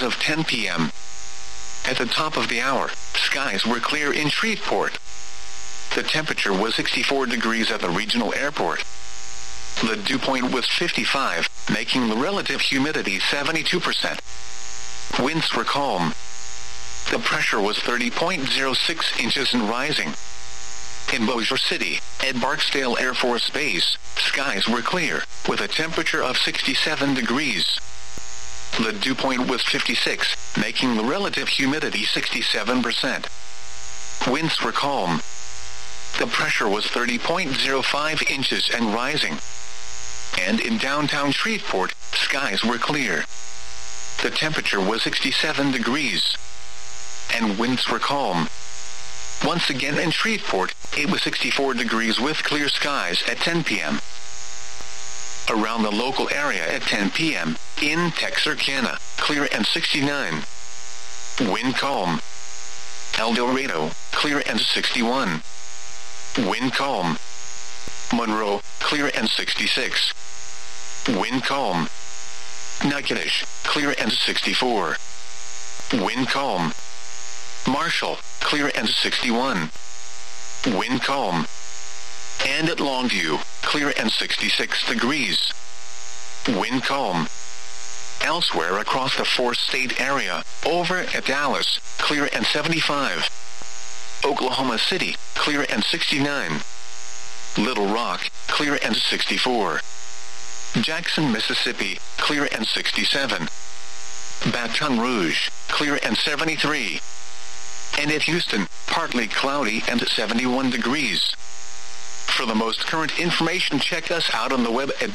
of 10 p.m. At the top of the hour, skies were clear in Shreveport. The temperature was 64 degrees at the regional airport. The dew point was 55, making the relative humidity 72%. Winds were calm. The pressure was 30.06 inches and rising. In Bossier City, at Barksdale Air Force Base, skies were clear, with a temperature of 67 degrees. The dew point was 56, making the relative humidity 67%. Winds were calm. The pressure was 30.05 inches and rising. And in downtown Shreveport, skies were clear. The temperature was 67 degrees. And winds were calm. Once again in Shreveport, it was 64 degrees with clear skies at 10 p.m. Around the local area at 10 p.m., in Texarkana, clear and 69. Wind calm. El Dorado, clear and 61. Wind calm. Monroe, clear and 66. Wind calm. Natchitoches, clear and 64. Wind calm. Marshall, clear and 61. Wind calm. And at Longview, clear and 66 degrees. Wind calm. Elsewhere across the four-state area, over at Dallas, clear and 75. Oklahoma City, clear and 69. Little Rock, clear and 64. Jackson, Mississippi, clear and 67. Baton Rouge, clear and 73. And at Houston, partly cloudy and 71 degrees. For the most current information, check us out on the web at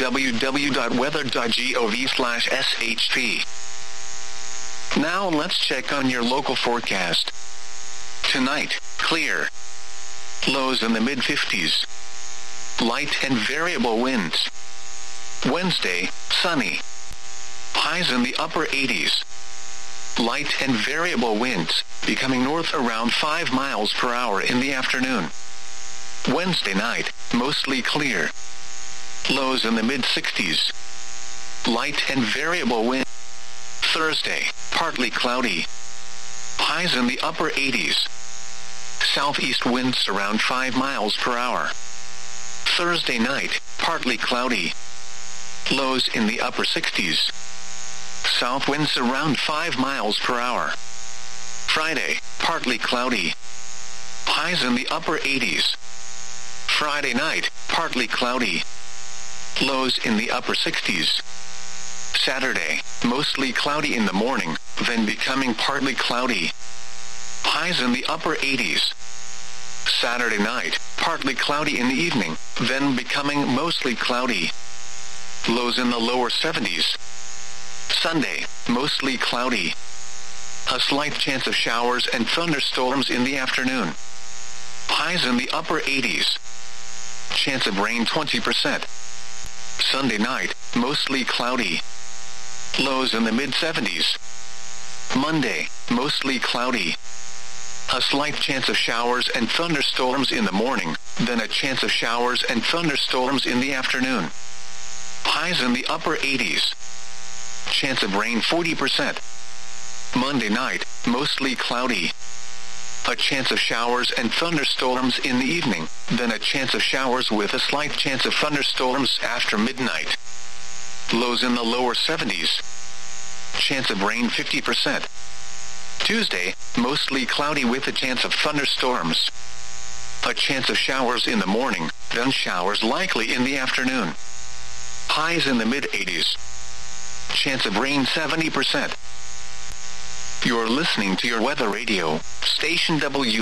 www.weather.gov/SHP. Now let's check on your local forecast. Tonight, clear. Lows in the mid-50s. Light and variable winds. Wednesday, sunny. Highs in the upper 80s. Light and variable winds, becoming north around 5 miles per hour in the afternoon. Wednesday night, mostly clear. Lows in the mid-60s. Light and variable wind. Thursday, partly cloudy. Highs in the upper 80s. Southeast winds around 5 miles per hour. Thursday night, partly cloudy. Lows in the upper 60s. South winds around 5 miles per hour. Friday, partly cloudy. Highs in the upper 80s. Friday night, partly cloudy. Lows in the upper 60s. Saturday, mostly cloudy in the morning, then becoming partly cloudy. Highs in the upper 80s. Saturday night, partly cloudy in the evening, then becoming mostly cloudy. Lows in the lower 70s. Sunday, mostly cloudy. A slight chance of showers and thunderstorms in the afternoon. Highs in the upper 80s. Chance of rain 20%. Sunday night, mostly cloudy. Lows in the mid-70s. Monday, mostly cloudy. A slight chance of showers and thunderstorms in the morning, then a chance of showers and thunderstorms in the afternoon. Highs in the upper 80s. Chance of rain 40%. Monday night, mostly cloudy. A chance of showers and thunderstorms in the evening, then a chance of showers with a slight chance of thunderstorms after midnight. Lows in the lower 70s. Chance of rain 50%. Tuesday, mostly cloudy with a chance of thunderstorms. A chance of showers in the morning, then showers likely in the afternoon. Highs in the mid-80s. Chance of rain 70%. You're listening to your weather radio, station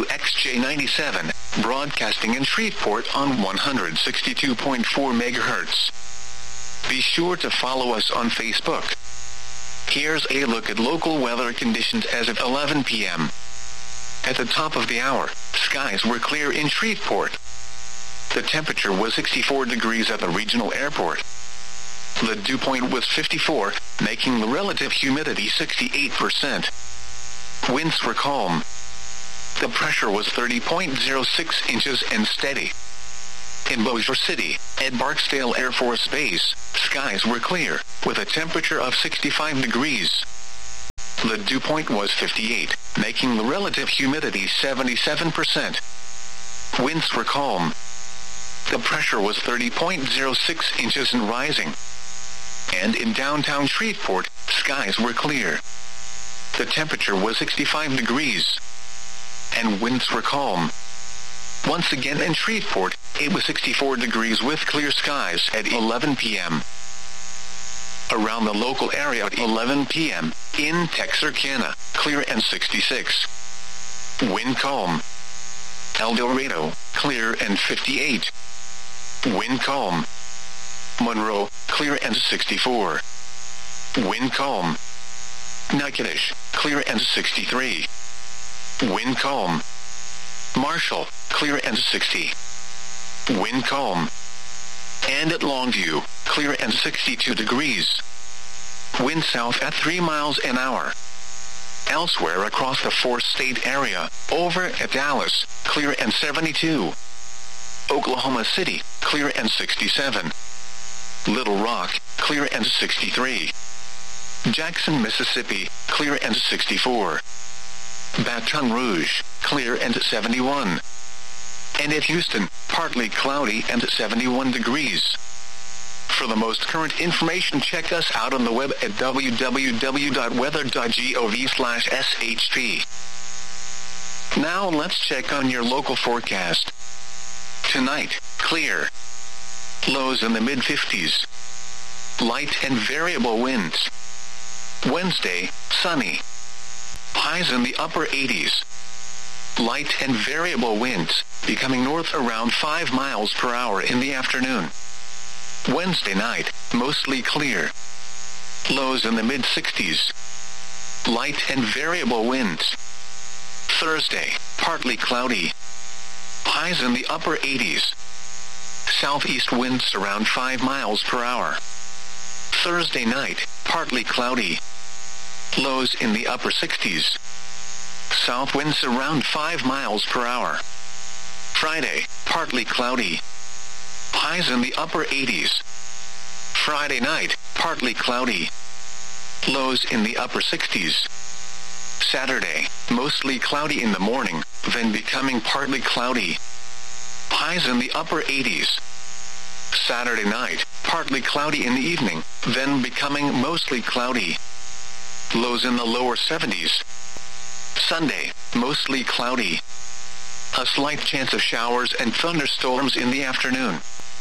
WXJ97, broadcasting in Shreveport on 162.4 megahertz. Be sure to follow us on Facebook. Here's a look at local weather conditions as of 11 p.m. At the top of the hour, skies were clear in Shreveport. The temperature was 64 degrees at the regional airport. The dew point was 54, making the relative humidity 68%. Winds were calm. The pressure was 30.06 inches and steady. In Bossier City, at Barksdale Air Force Base, skies were clear, with a temperature of 65 degrees. The dew point was 58, making the relative humidity 77%. Winds were calm. The pressure was 30.06 inches and rising. And in downtown Shreveport, skies were clear. The temperature was 65 degrees. And winds were calm. Once again in Shreveport, it was 64 degrees with clear skies at 11 p.m. Around the local area at 11 p.m., in Texarkana, clear and 66. Wind calm. El Dorado, clear and 58. Wind calm. Monroe, clear and 64. Wind calm. Natchitoches, clear and 63. Wind calm. Marshall, clear and 60. Wind calm. And at Longview, clear and 62 degrees. Wind south at 3 miles an hour. Elsewhere across the four-state area, over at Dallas, clear and 72. Oklahoma City, clear and 67. Little Rock, clear and 63. Jackson, Mississippi, clear and 64. Baton Rouge, clear and 71. And at Houston, partly cloudy and 71 degrees. For the most current information, check us out on the web at www.weather.gov/SHP. Now let's check on your local forecast. Tonight, clear. Lows in the mid-50s. Light and variable winds. Wednesday, sunny. Highs in the upper 80s. Light and variable winds, becoming north around 5 miles per hour in the afternoon. Wednesday night, mostly clear. Lows in the mid-60s. Light and variable winds. Thursday, partly cloudy. Highs in the upper 80s. Southeast winds around 5 miles per hour. Thursday night, partly cloudy. Lows in the upper 60s. South winds around 5 miles per hour. Friday, partly cloudy. Highs in the upper 80s. Friday night, partly cloudy. Lows in the upper 60s. Saturday, mostly cloudy in the morning, then becoming partly cloudy. Highs in the upper 80s. Saturday night, partly cloudy in the evening, then becoming mostly cloudy. Lows in the lower 70s. Sunday, mostly cloudy. A slight chance of showers and thunderstorms in the afternoon.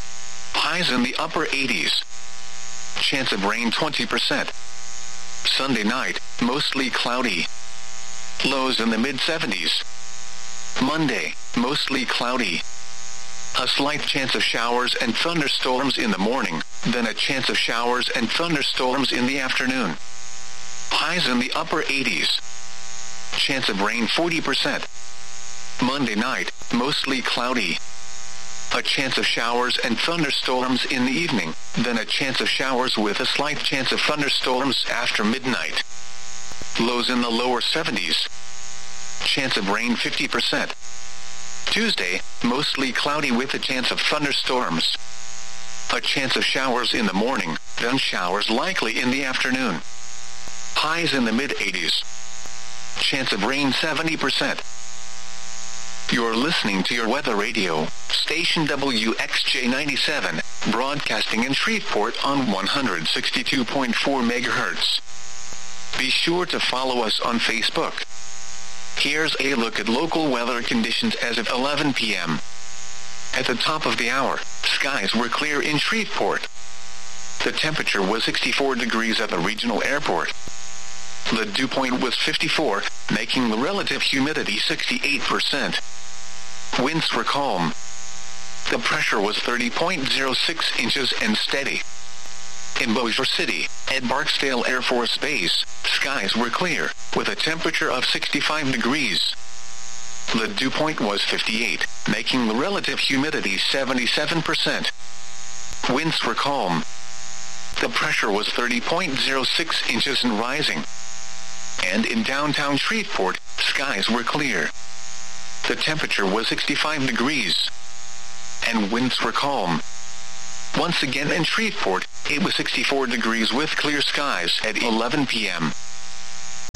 Highs in the upper 80s. Chance of rain 20%. Sunday night, mostly cloudy. Lows in the mid-70s. Monday, mostly cloudy. A slight chance of showers and thunderstorms in the morning, then a chance of showers and thunderstorms in the afternoon. Highs in the upper 80s. Chance of rain 40%. Monday night, mostly cloudy. A chance of showers and thunderstorms in the evening, then a chance of showers with a slight chance of thunderstorms after midnight. Lows in the lower 70s. Chance of rain 50%. Tuesday, mostly cloudy with a chance of thunderstorms. A chance of showers in the morning, then showers likely in the afternoon. Highs in the mid-80s. Chance of rain 70%. You're listening to your weather radio, station WXJ97, broadcasting in Shreveport on 162.4 megahertz. Be sure to follow us on Facebook. Here's a look at local weather conditions as of 11 p.m. At the top of the hour, skies were clear in Shreveport. The temperature was 64 degrees at the regional airport. The dew point was 54, making the relative humidity 68%. Winds were calm. The pressure was 30.06 inches and steady. In Bossier City, at Barksdale Air Force Base, skies were clear, with a temperature of 65 degrees. The dew point was 58, making the relative humidity 77%. Winds were calm. The pressure was 30.06 inches and rising. And in downtown Shreveport, skies were clear. The temperature was 65 degrees. And winds were calm. Once again in Shreveport, it was 64 degrees with clear skies at 11 p.m.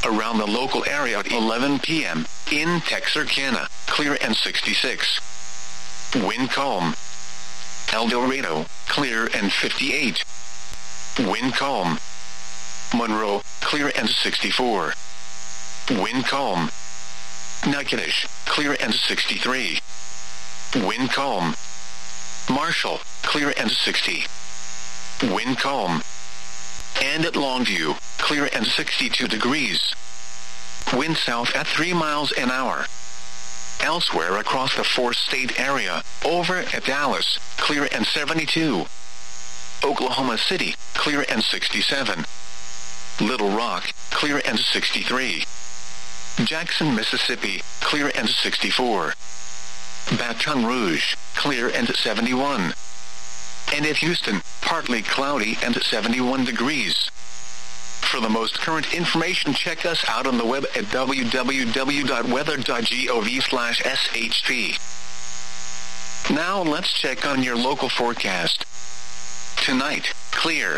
Around the local area at 11 p.m., in Texarkana, clear and 66. Wind calm. El Dorado, clear and 58. Wind calm. Monroe, clear and 64. Wind calm. Natchitoches, clear and 63. Wind calm. Marshall, clear and 60. Wind calm. And at Longview, clear and 62 degrees. Wind south at 3 miles an hour. Elsewhere across the four-state area, over at Dallas, clear and 72. Oklahoma City, clear and 67. Little Rock, clear and 63. Jackson, Mississippi, clear and 64. Baton Rouge, clear and 71. And at Houston, partly cloudy and 71 degrees. For the most current information, check us out on the web at www.weather.gov/SHP. Now let's check on your local forecast. Tonight, clear.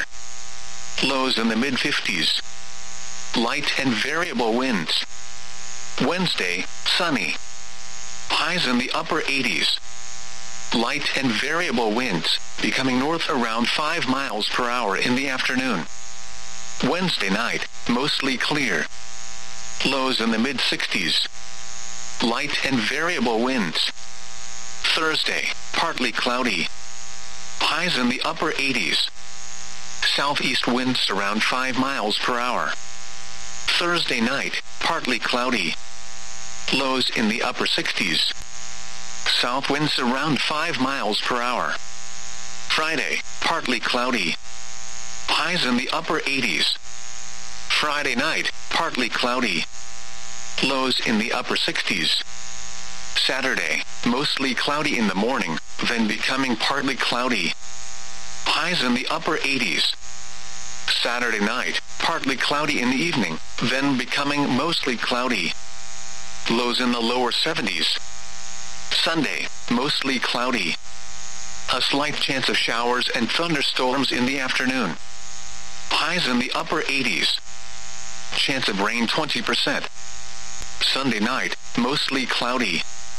Lows in the mid-50s. Light and variable winds. Wednesday, sunny. Highs in the upper 80s. Light and variable winds, becoming north around 5 miles per hour in the afternoon. Wednesday night, mostly clear. Lows in the mid-60s. Light and variable winds. Thursday, partly cloudy. Highs in the upper 80s. Southeast winds around 5 miles per hour. Thursday night, partly cloudy. Lows in the upper 60s. South winds around 5 miles per hour. Friday, partly cloudy. Highs in the upper 80s. Friday night, partly cloudy. Lows in the upper 60s. Saturday, mostly cloudy in the morning, then becoming partly cloudy. Highs in the upper 80s. Saturday night, partly cloudy in the evening, then becoming mostly cloudy. Lows in the lower 70s. Sunday, mostly cloudy. A slight chance of showers and thunderstorms in the afternoon. Highs in the upper 80s. Chance of rain 20%. Sunday night, mostly cloudy.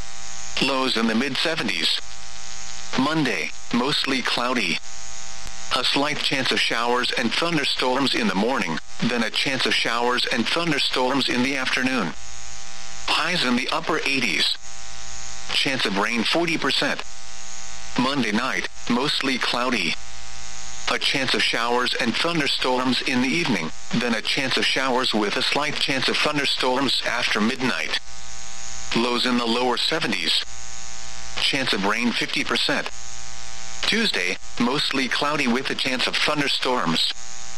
Lows in the mid-70s. Monday, mostly cloudy. A slight chance of showers and thunderstorms in the morning, then a chance of showers and thunderstorms in the afternoon. Highs in the upper 80s. Chance of rain 40%. Monday night, mostly cloudy. A chance of showers and thunderstorms in the evening, then a chance of showers with a slight chance of thunderstorms after midnight. Lows in the lower 70s. Chance of rain 50%. Tuesday, mostly cloudy with a chance of thunderstorms.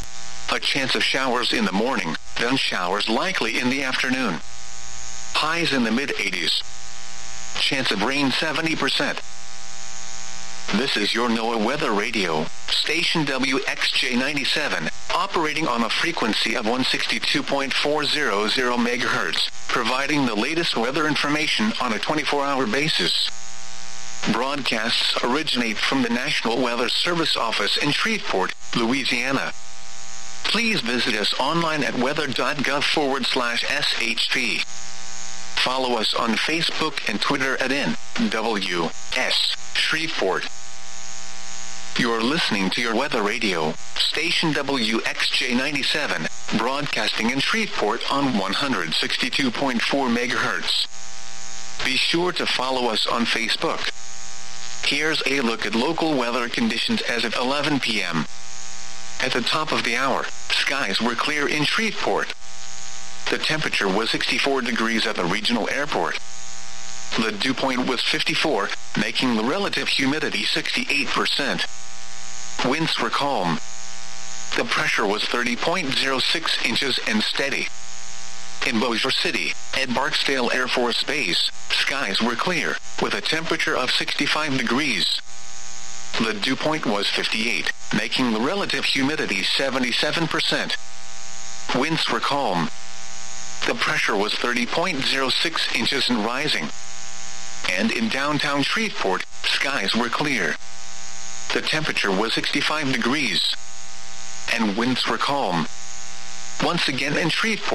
A chance of showers in the morning, then showers likely in the afternoon. Highs in the mid-80s. Chance of rain 70%. This is your NOAA Weather Radio, station WXJ97, operating on a frequency of 162.400 MHz, providing the latest weather information on a 24-hour basis. Broadcasts originate from the National Weather Service office in Shreveport, Louisiana. Please visit us online at weather.gov/SHP. Follow us on Facebook and Twitter at NWS Shreveport. You're listening to your Weather Radio, station WXJ97, broadcasting in Shreveport on 162.4 MHz. Be sure to follow us on Facebook. Here's a look at local weather conditions as of 11 p.m. At the top of the hour, skies were clear in Shreveport. The temperature was 64 degrees at the regional airport. The dew point was 54, making the relative humidity 68%. Winds were calm. The pressure was 30.06 inches and steady. In Bossier City, at Barksdale Air Force Base, skies were clear, with a temperature of 65 degrees. The dew point was 58, making the relative humidity 77%. Winds were calm. The pressure was 30.06 inches and rising. And in downtown Shreveport, skies were clear. The temperature was 65 degrees. And winds were calm. Once again in Shreveport,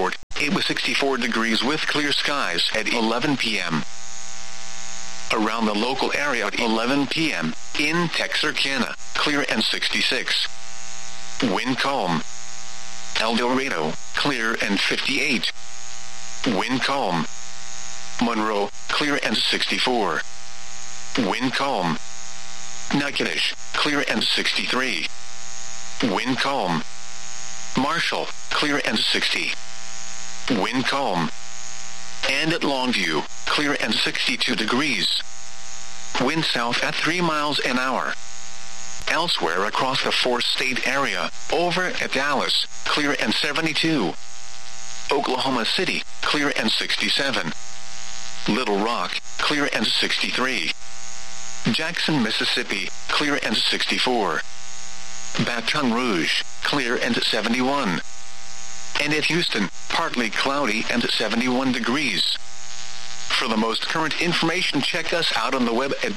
it was 64 degrees with clear skies at 11 p.m. Around the local area at 11 p.m., in Texarkana, clear and 66. Wind calm. El Dorado, clear and 58. Wind calm. Monroe, clear and 64. Wind calm. Natchitoches, clear and 63. Wind calm. Marshall, clear and 60. Wind calm. And at Longview, clear and 62 degrees. Wind south at 3 miles an hour. Elsewhere across the four-state area, over at Dallas, clear and 72. Oklahoma City, clear and 67. Little Rock, clear and 63. Jackson, Mississippi, clear and 64. Baton Rouge, clear and 71. And at Houston, partly cloudy and 71 degrees. For the most current information, check us out on the web at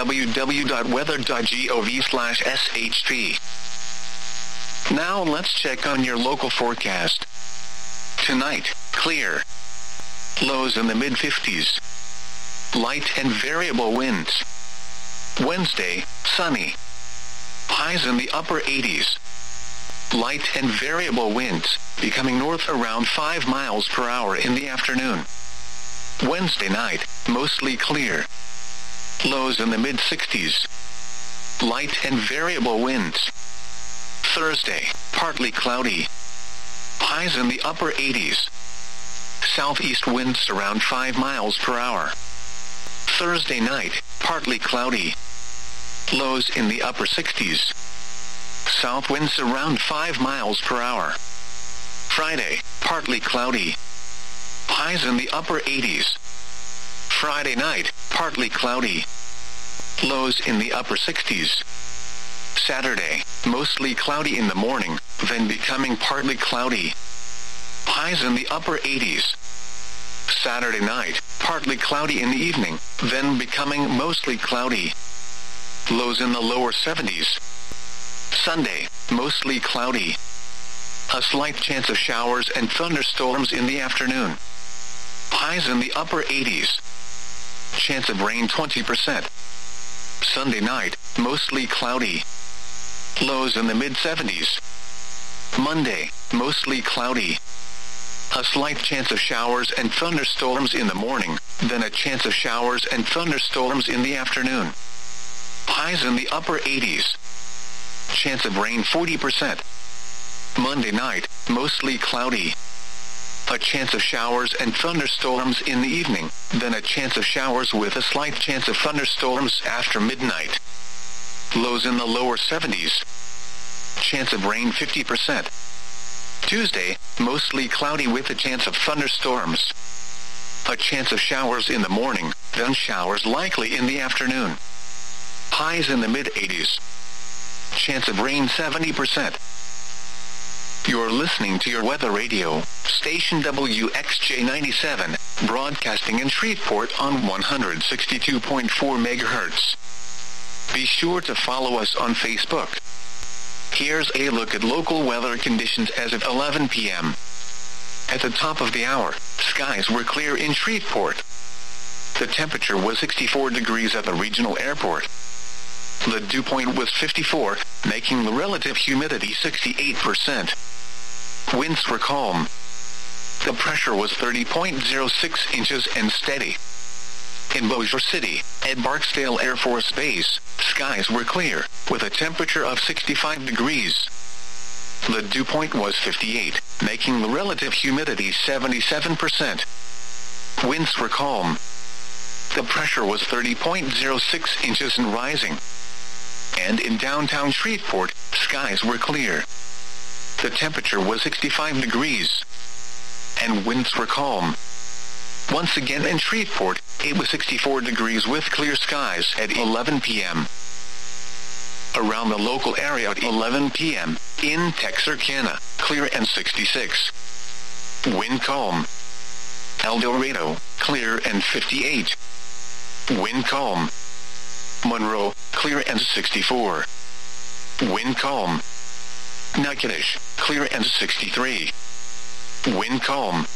www.weather.gov/SHP. Now let's check on your local forecast. Tonight, clear. Lows in the mid-50s. Light and variable winds. Wednesday, sunny. Highs in the upper 80s. Light and variable winds, becoming north around 5 miles per hour in the afternoon. Wednesday night, mostly clear. Lows in the mid-60s. Light and variable winds. Thursday, partly cloudy. Highs in the upper 80s. Southeast winds around 5 miles per hour. Thursday night, partly cloudy. Lows in the upper 60s. South winds around 5 miles per hour. Friday, partly cloudy. Highs in the upper 80s. Friday night, partly cloudy. Lows in the upper 60s. Saturday, mostly cloudy in the morning, then becoming partly cloudy. Highs in the upper 80s. Saturday night, partly cloudy in the evening, then becoming mostly cloudy. Lows in the lower 70s. Sunday, mostly cloudy. A slight chance of showers and thunderstorms in the afternoon. Highs in the upper 80s. Chance of rain 20%. Sunday night, mostly cloudy. Lows in the mid-70s. Monday, mostly cloudy. A slight chance of showers and thunderstorms in the morning, then a chance of showers and thunderstorms in the afternoon. Highs in the upper 80s. Chance of rain 40%. Monday night, mostly cloudy. A chance of showers and thunderstorms in the evening, then a chance of showers with a slight chance of thunderstorms after midnight. Lows in the lower 70s. Chance of rain 50%. Tuesday, mostly cloudy with a chance of thunderstorms. A chance of showers in the morning, then showers likely in the afternoon. Highs in the mid-80s. Chance of rain 70%. You're listening to your weather radio, station WXJ97, broadcasting in Shreveport on 162.4 MHz. Be sure to follow us on Facebook. Here's a look at local weather conditions as of 11 p.m. At the top of the hour, skies were clear in Shreveport. The temperature was 64 degrees at the regional airport. The dew point was 54, making the relative humidity 68%. Winds were calm. The pressure was 30.06 inches and steady. In Bossier City, at Barksdale Air Force Base, skies were clear, with a temperature of 65 degrees. The dew point was 58, making the relative humidity 77%. Winds were calm. The pressure was 30.06 inches and rising. And in downtown Shreveport, skies were clear. The temperature was 65 degrees. And winds were calm. Once again in Shreveport, it was 64 degrees with clear skies at 11 p.m. Around the local area at 11 p.m., in Texarkana, clear and 66. Wind calm. El Dorado, clear and 58. Wind calm. Monroe, clear and 64. Wind calm. Natchitoches, clear and 63. Wind calm.